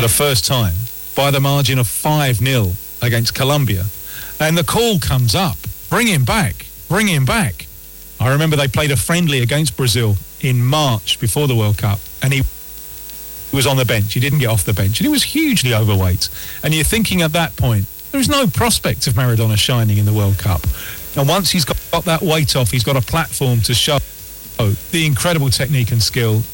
the first time by the margin of 5-0 against Colombia. And the call comes up, bring him back. I remember they played a friendly against Brazil in March before the World Cup, and he was on the bench. He didn't get off the bench, and he was hugely overweight. And you're thinking at that point, there is no prospect of Maradona shining in the World Cup. And once he's got that weight off, he's got a platform to show the incredible technique and skill